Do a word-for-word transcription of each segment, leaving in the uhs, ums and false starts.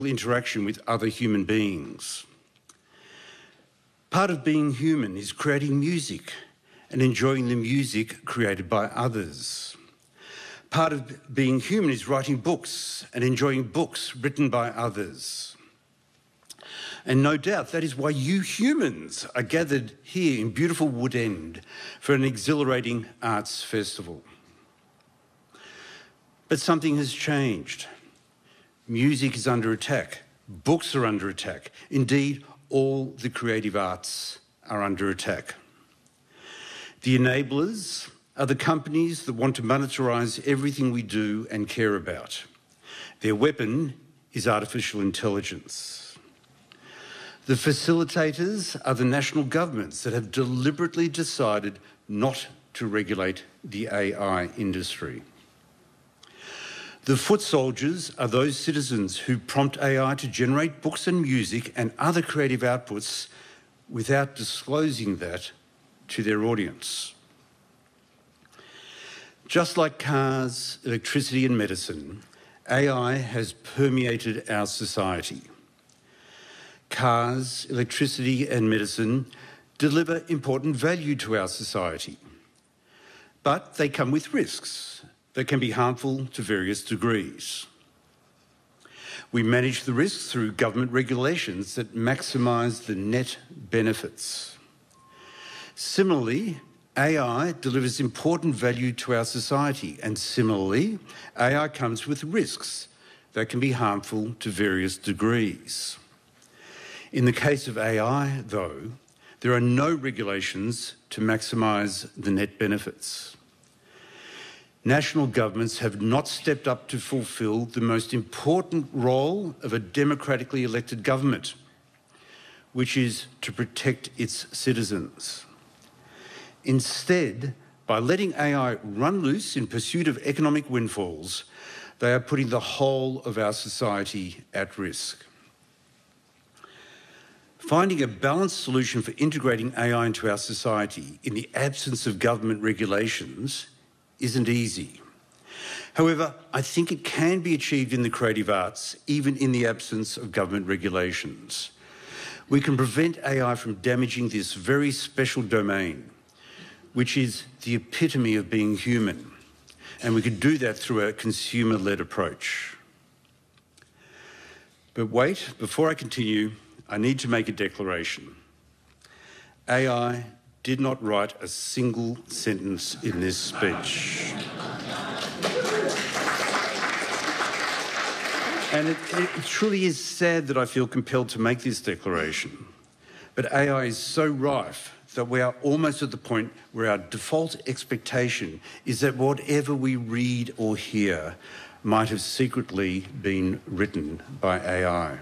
interaction with other human beings. Part of being human is creating music and enjoying the music created by others. Part of being human is writing books and enjoying books written by others. And no doubt that is why you humans are gathered here in beautiful Woodend for an exhilarating arts festival. But something has changed. Music is under attack. Books are under attack. Indeed, all the creative arts are under attack. The enablers are the companies that want to monetize everything we do and care about. Their weapon is artificial intelligence. The facilitators are the national governments that have deliberately decided not to regulate the A I industry. The foot soldiers are those citizens who prompt A I to generate books and music and other creative outputs without disclosing that to their audience. Just like cars, electricity and medicine, A I has permeated our society. Cars, electricity and medicine deliver important value to our society, but they come with risks that can be harmful to various degrees. We manage the risks through government regulations that maximise the net benefits. Similarly, A I delivers important value to our society, and similarly, A I comes with risks that can be harmful to various degrees. In the case of A I, though, there are no regulations to maximise the net benefits. National governments have not stepped up to fulfil the most important role of a democratically elected government, which is to protect its citizens. Instead, by letting A I run loose in pursuit of economic windfalls, they are putting the whole of our society at risk. Finding a balanced solution for integrating A I into our society in the absence of government regulations isn't easy. However, I think it can be achieved in the creative arts, even in the absence of government regulations. We can prevent A I from damaging this very special domain, which is the epitome of being human, and we could do that through a consumer-led approach. But wait, before I continue, I need to make a declaration. A I did not write a single sentence in this speech. And it, it truly is sad that I feel compelled to make this declaration. But A I is so rife that we are almost at the point where our default expectation is that whatever we read or hear might have secretly been written by A I.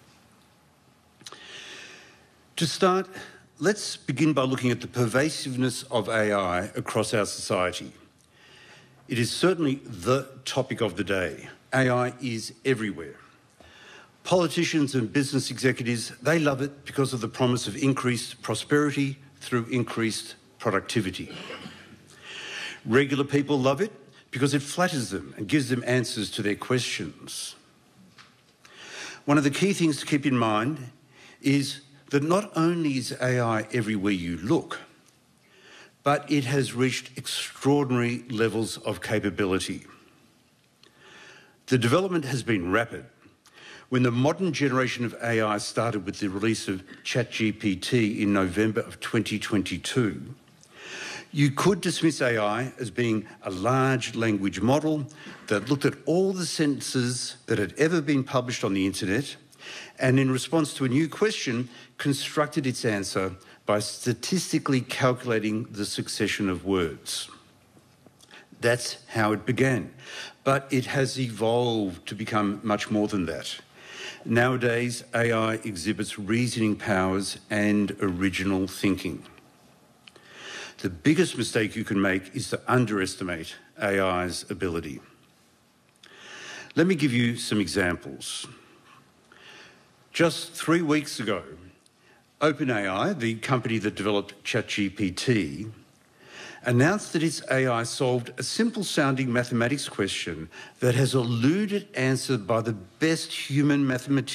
To start, let's begin by looking at the pervasiveness of A I across our society. It is certainly the topic of the day. A I is everywhere. Politicians and business executives, they love it because of the promise of increased prosperity through increased productivity. Regular people love it because it flatters them and gives them answers to their questions. One of the key things to keep in mind is that not only is A I everywhere you look, but it has reached extraordinary levels of capability. The development has been rapid. When the modern generation of A I started with the release of ChatGPT in November of twenty twenty-two, you could dismiss A I as being a large language model that looked at all the sentences that had ever been published on the internet and in response to a new question, constructed its answer by statistically calculating the succession of words. That's how it began. But it has evolved to become much more than that. Nowadays, A I exhibits reasoning powers and original thinking. The biggest mistake you can make is to underestimate A I's ability. Let me give you some examples. Just three weeks ago, OpenAI, the company that developed ChatGPT, announced that its A I solved a simple-sounding mathematics question that has eluded answer by the best human mathematicians